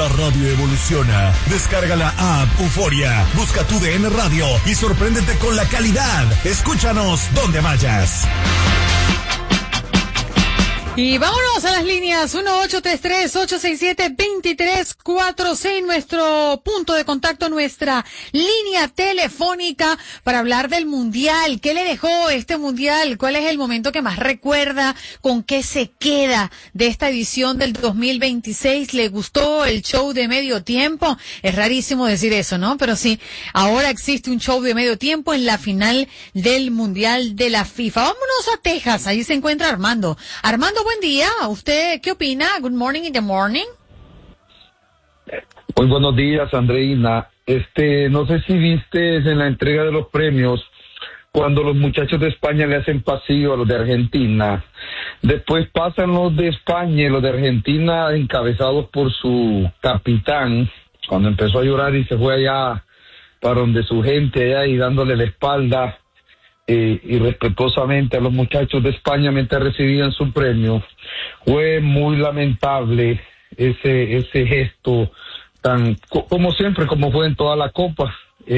radio evoluciona. Descarga la app Euforia, busca tu DN Radio y sorpréndete con la calidad. Escúchanos donde vayas. Y vámonos a las líneas 1833-867-2346, nuestro punto de contacto, nuestra línea telefónica para hablar del Mundial. ¿Qué le dejó este Mundial? ¿Cuál es el momento que más recuerda? ¿Con qué se queda de esta edición del 2026? ¿Le gustó el show de medio tiempo? Es rarísimo decir eso, ¿no? Pero sí, ahora existe un show de medio tiempo en la final del Mundial de la FIFA. Vámonos a Texas, ahí se encuentra Armando. Armando, buen día. ¿Usted qué opina? Good morning in the morning. Muy buenos días, Andreina. No sé si viste en la entrega de los premios cuando los muchachos de España le hacen pasillo a los de Argentina. Después pasan los de España y los de Argentina encabezados por su capitán, cuando empezó a llorar y se fue allá para donde su gente allá y dándole la espalda irrespetuosamente a los muchachos de España mientras recibían su premio. Fue muy lamentable ese gesto tan como siempre, como fue en toda la Copa.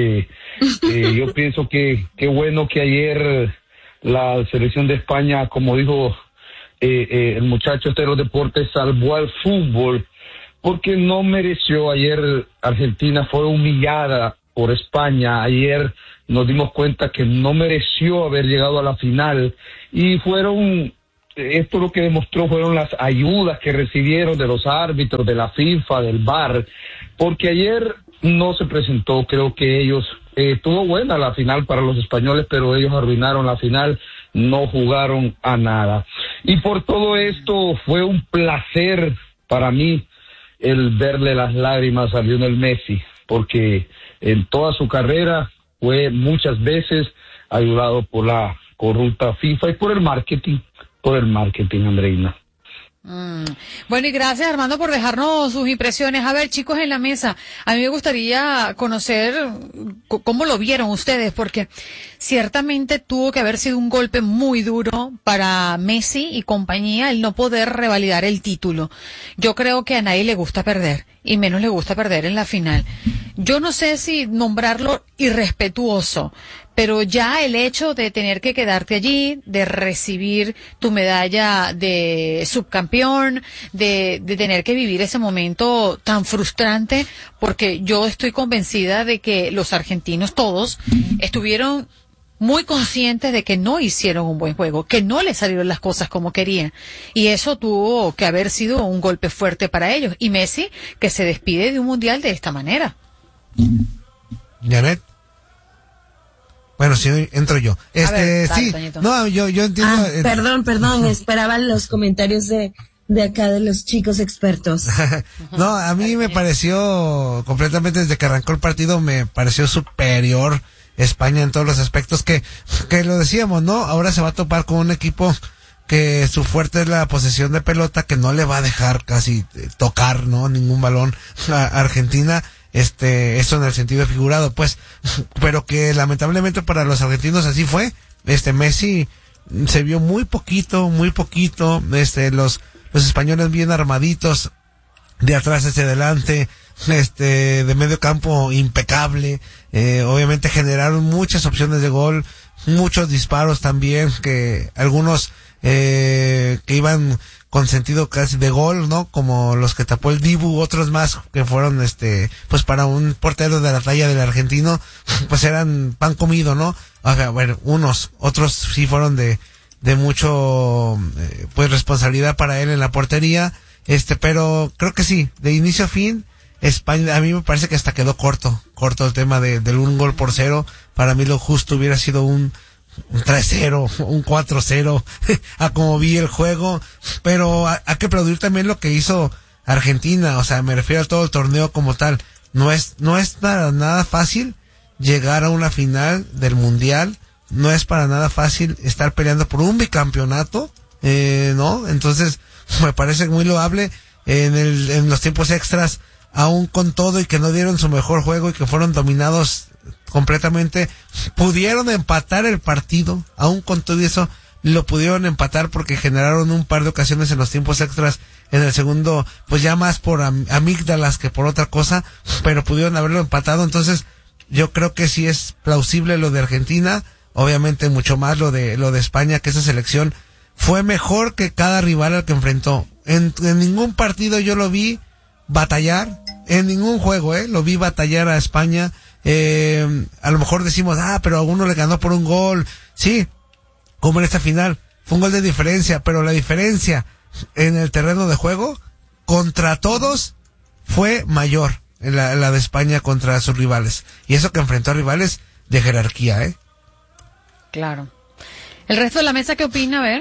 Yo pienso que qué bueno que ayer la selección de España, como dijo el muchacho de los deportes, salvó al fútbol, porque no mereció. Ayer Argentina fue humillada por España. Ayer nos dimos cuenta que no mereció haber llegado a la final, y esto lo que demostró fueron las ayudas que recibieron de los árbitros, de la FIFA, del VAR, porque ayer no se presentó. Creo que ellos, estuvo buena la final para los españoles, pero ellos arruinaron la final, no jugaron a nada. Y por todo esto fue un placer para mí el verle las lágrimas a Lionel Messi, porque en toda su carrera fue muchas veces ayudado por la corrupta FIFA y por el marketing, Andreina. Bueno, y gracias, Armando, por dejarnos sus impresiones. A ver, chicos en la mesa, a mí me gustaría conocer cómo lo vieron ustedes, porque ciertamente tuvo que haber sido un golpe muy duro para Messi y compañía el no poder revalidar el título. Yo creo que a nadie le gusta perder, y menos le gusta perder en la final. Yo no sé si nombrarlo irrespetuoso, pero ya el hecho de tener que quedarte allí, de recibir tu medalla de subcampeón, de tener que vivir ese momento tan frustrante, porque yo estoy convencida de que los argentinos todos estuvieron muy conscientes de que no hicieron un buen juego, que no les salieron las cosas como querían, y eso tuvo que haber sido un golpe fuerte para ellos. Y Messi, que se despide de un mundial de esta manera. Janet. Bueno, sí, entro yo. Sí, Toñito. no, yo entiendo. Perdón, esperaba los comentarios de acá de los chicos expertos. No, a mí me pareció completamente, desde que arrancó el partido, me pareció superior España en todos los aspectos, que lo decíamos, ¿no? Ahora se va a topar con un equipo que su fuerte es la posesión de pelota, que no le va a dejar casi tocar, ¿no? Ningún balón a Argentina. Eso en el sentido figurado, pues, pero que lamentablemente para los argentinos así fue. Messi se vio muy poquito, los españoles bien armaditos, de atrás hacia adelante, de medio campo impecable. Obviamente generaron muchas opciones de gol, muchos disparos también, que algunos que iban con sentido casi de gol, ¿no? Como los que tapó el Dibu, otros más que fueron, pues para un portero de la talla del argentino, pues eran pan comido, ¿no? O sea, bueno, otros sí fueron de mucho, pues responsabilidad para él en la portería, pero creo que sí, de inicio a fin, España, a mí me parece que hasta quedó corto el tema del 1-0. Para mí lo justo hubiera sido un 3-0, un 4-0, a como vi el juego, pero hay que aplaudir también lo que hizo Argentina. O sea, me refiero a todo el torneo como tal. No es para nada fácil llegar a una final del mundial, no es para nada fácil estar peleando por un bicampeonato, ¿no? Entonces, me parece muy loable en los tiempos extras, aún con todo y que no dieron su mejor juego y que fueron dominados completamente, pudieron empatar el partido. Aún con todo eso lo pudieron empatar porque generaron un par de ocasiones en los tiempos extras en el segundo, pues ya más por amígdalas que por otra cosa, pero pudieron haberlo empatado. Entonces yo creo que sí es plausible lo de Argentina, obviamente mucho más lo de España, que esa selección fue mejor que cada rival al que enfrentó. En ningún partido yo lo vi batallar, en ningún juego, lo vi batallar a España. A lo mejor decimos, pero a uno le ganó por un gol. Sí, como en esta final, fue un gol de diferencia, pero la diferencia en el terreno de juego, contra todos, fue mayor, la de España contra sus rivales. Y eso que enfrentó a rivales de jerarquía, Claro. ¿El resto de la mesa qué opina? A ver.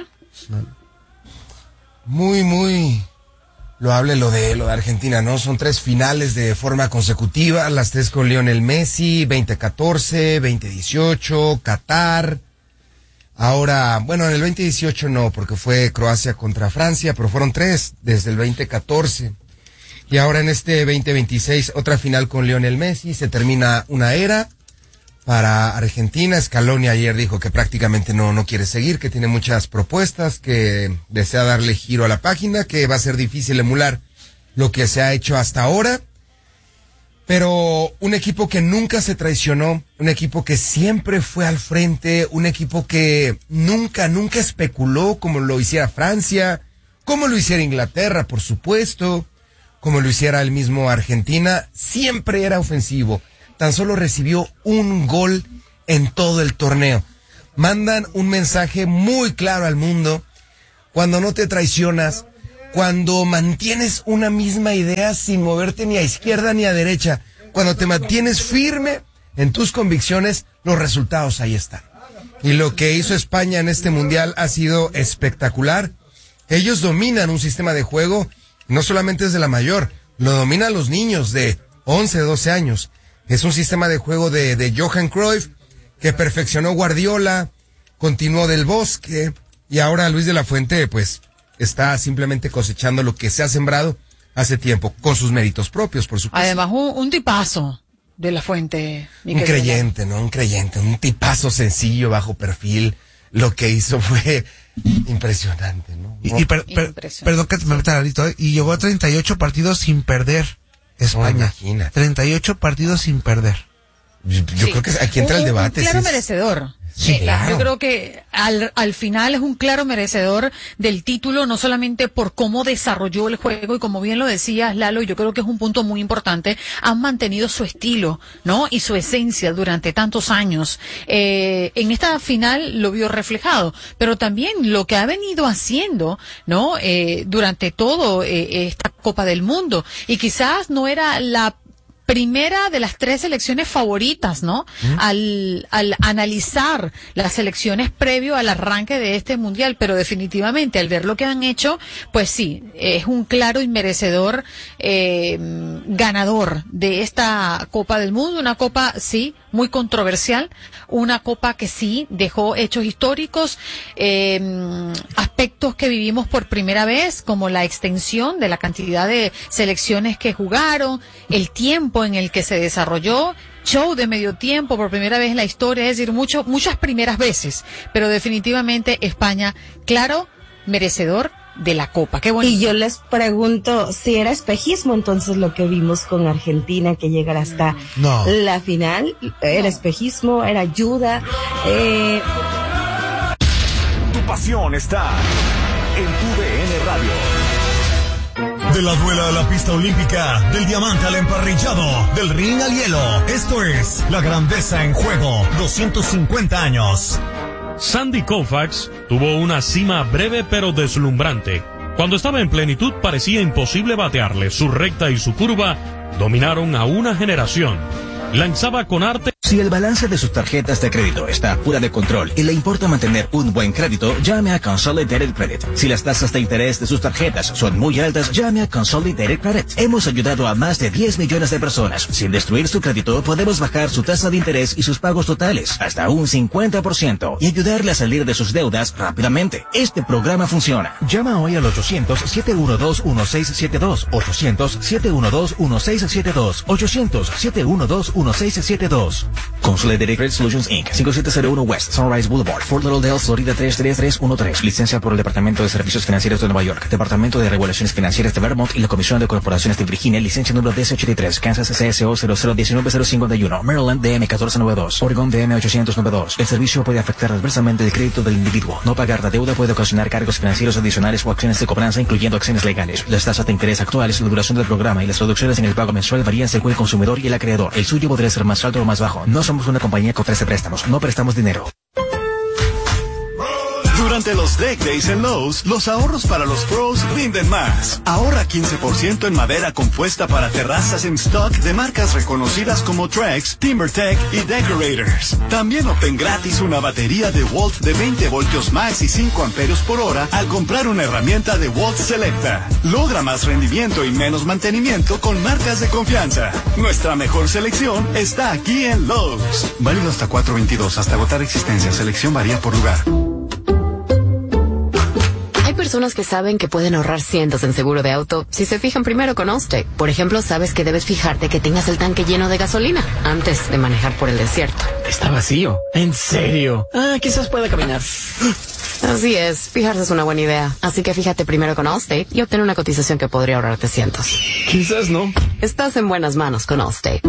Muy, muy loable lo de Argentina, ¿no? Son 3 finales de forma consecutiva, las 3 con Lionel Messi, 2014, 2018, Qatar. Ahora, bueno, en el 2018 no, porque fue Croacia contra Francia, pero fueron 3 desde el 2014. Y ahora en este 2026, otra final con Lionel Messi, se termina una era para Argentina. Scaloni ayer dijo que prácticamente no quiere seguir, que tiene muchas propuestas, que desea darle giro a la página, que va a ser difícil emular lo que se ha hecho hasta ahora. Pero un equipo que nunca se traicionó, un equipo que siempre fue al frente, un equipo que nunca especuló como lo hiciera Francia, como lo hiciera Inglaterra, por supuesto, como lo hiciera el mismo Argentina, siempre era ofensivo. Tan solo recibió un gol en todo el torneo. Mandan un mensaje muy claro al mundo: cuando no te traicionas, cuando mantienes una misma idea sin moverte ni a izquierda ni a derecha, cuando te mantienes firme en tus convicciones, los resultados ahí están. Y lo que hizo España en este mundial ha sido espectacular. Ellos dominan un sistema de juego, no solamente desde la mayor, lo dominan los niños de 11, 12 años. Es un sistema de juego de Johan Cruyff, que perfeccionó Guardiola, continuó Del Bosque, y ahora Luis de la Fuente, pues, está simplemente cosechando lo que se ha sembrado hace tiempo, con sus méritos propios, por supuesto. Además, un tipazo de la Fuente. Un creyente, ¿no? Un creyente, un tipazo sencillo, bajo perfil. Lo que hizo fue impresionante, ¿no? Perdón que me meta Lalito, y llegó a 38 partidos sin perder España. Imagínate. 38 partidos sin perder. Yo creo que aquí entra el debate. Un claro merecedor. Sí, claro. Yo creo que al final es un claro merecedor del título, no solamente por cómo desarrolló el juego, y como bien lo decías, Lalo, yo creo que es un punto muy importante, han mantenido su estilo, ¿no? Y su esencia durante tantos años. En esta final lo vio reflejado, pero también lo que ha venido haciendo, ¿no? Durante todo esta Copa del Mundo, y quizás no era la primera de las 3 selecciones favoritas, ¿no? Al analizar las selecciones previo al arranque de este mundial, pero definitivamente al ver lo que han hecho, pues sí, es un claro y merecedor ganador de esta Copa del Mundo, una copa, sí, muy controversial, una copa que sí dejó hechos históricos, aspectos que vivimos por primera vez, como la extensión de la cantidad de selecciones que jugaron, el tiempo en el que se desarrolló, show de medio tiempo por primera vez en la historia, es decir, muchas primeras veces, pero definitivamente España, claro, merecedor de la Copa. Qué bonito. Y yo les pregunto si era espejismo entonces lo que vimos con Argentina, que llegara hasta la final. ¿Era espejismo? ¿Era ayuda? Tu pasión está en tu DN Radio. De la duela a la pista olímpica, del diamante al emparrillado, del ring al hielo. Esto es La Grandeza en Juego, 250 años. Sandy Koufax tuvo una cima breve pero deslumbrante. Cuando estaba en plenitud parecía imposible batearle. Su recta y su curva dominaron a una generación. Lanzaba con arte. Si el balance de sus tarjetas de crédito está fuera de control y le importa mantener un buen crédito, llame a Consolidated Credit. Si las tasas de interés de sus tarjetas son muy altas, llame a Consolidated Credit. Hemos ayudado a más de 10 millones de personas. Sin destruir su crédito, podemos bajar su tasa de interés y sus pagos totales hasta un 50% y ayudarle a salir de sus deudas rápidamente. Este programa funciona. Llama hoy al 800-712-1672. 800-712-1672. 800-712-1672. Consolidated Credit Solutions Inc. 5701 West Sunrise Boulevard, Fort Lauderdale, Florida 33313. Licencia por el Departamento de Servicios Financieros de Nueva York, Departamento de Regulaciones Financieras de Vermont y la Comisión de Corporaciones de Virginia. Licencia número 1083. Kansas CSO 0019051. Maryland DM 1492. Oregon DM 892. El servicio puede afectar adversamente el crédito del individuo. No pagar la deuda puede ocasionar cargos financieros adicionales o acciones de cobranza, incluyendo acciones legales. Las tasas de interés actuales, la duración del programa y las reducciones en el pago mensual varían según el consumidor y el acreedor. El suyo podría ser más alto o más bajo. No somos una compañía que ofrece préstamos, no prestamos dinero. Durante los Deck Days en Lowe's, los ahorros para los pros rinden más. Ahorra 15% en madera compuesta para terrazas en stock de marcas reconocidas como Trex, TimberTech y Decorators. También obtén gratis una batería de Walt de 20 voltios max y 5 amperios por hora al comprar una herramienta de Walt Selecta. Logra más rendimiento y menos mantenimiento con marcas de confianza. Nuestra mejor selección está aquí en Lowe's. Válido hasta 4/22, hasta agotar existencia. Selección varía por lugar. Hay personas que saben que pueden ahorrar cientos en seguro de auto si se fijan primero con Allstate. Por ejemplo, sabes que debes fijarte que tengas el tanque lleno de gasolina antes de manejar por el desierto. Está vacío. ¿En serio? Quizás pueda caminar. Así es, fijarse es una buena idea. Así que fíjate primero con Allstate y obtén una cotización que podría ahorrarte cientos. Quizás no. Estás en buenas manos con Allstate.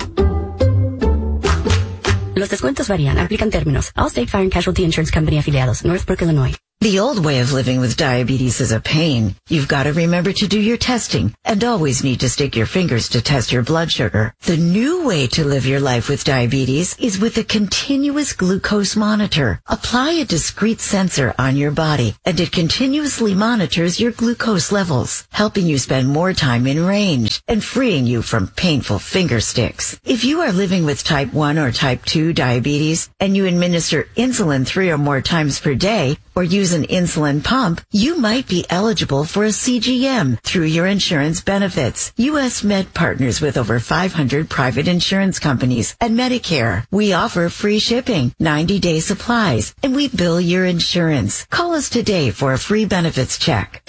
Los descuentos varían. Aplican términos. Allstate Fire and Casualty Insurance Company afiliados. Northbrook, Illinois. The old way of living with diabetes is a pain. You've got to remember to do your testing and always need to stick your fingers to test your blood sugar. The new way to live your life with diabetes is with a continuous glucose monitor. Apply a discrete sensor on your body and it continuously monitors your glucose levels, helping you spend more time in range and freeing you from painful finger sticks. If you are living with type 1 or type 2 diabetes and you administer insulin 3 or more times per day or use an insulin pump, you might be eligible for a CGM through your insurance benefits. U.S. Med partners with over 500 private insurance companies and Medicare. We offer free shipping, 90-day supplies, and we bill your insurance. Call us today for a free benefits check.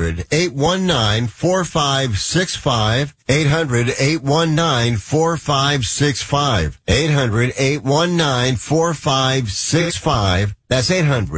800-819-4565. 800-819-4565. 800-819-4565. That's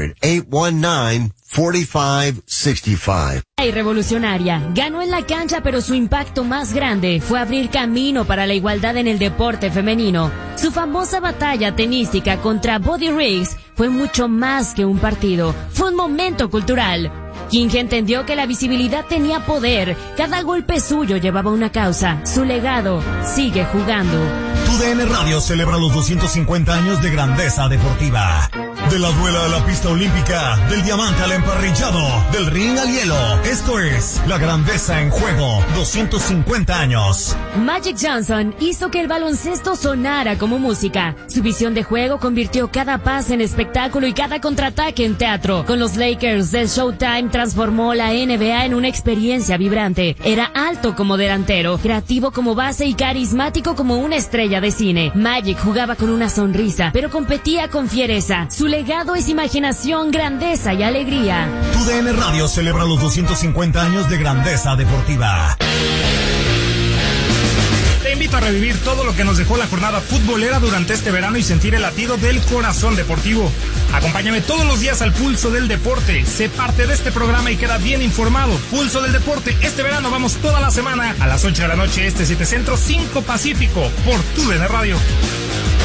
800-819-4565. Y revolucionaria. Ganó en la cancha, pero su impacto más grande fue abrir camino para la igualdad en el deporte femenino. Su famosa batalla tenística contra Bobby Riggs fue mucho más que un partido. Fue un momento cultural. King entendió que la visibilidad tenía poder. Cada golpe suyo llevaba una causa. Su legado sigue jugando. TUDN Radio celebra los 250 años de grandeza deportiva. De la duela a la pista olímpica, del diamante al emparrillado, del ring al hielo. Esto es la grandeza en juego. 250 años. Magic Johnson hizo que el baloncesto sonara como música. Su visión de juego convirtió cada pase en espectáculo y cada contraataque en teatro. Con los Lakers del Showtime transformó la NBA en una experiencia vibrante. Era alto como delantero, creativo como base y carismático como una estrella de cine. Magic jugaba con una sonrisa, pero competía con fiereza. Su legado es imaginación, grandeza y alegría. TUDN Radio celebra los 250 años de grandeza deportiva. Te invito a revivir todo lo que nos dejó la jornada futbolera durante este verano y sentir el latido del corazón deportivo. Acompáñame todos los días al Pulso del Deporte. Sé parte de este programa y queda bien informado. Pulso del Deporte. Este verano vamos toda la semana a las 8 de la noche, 7 Centro, 5 Pacífico, por TUDN Radio.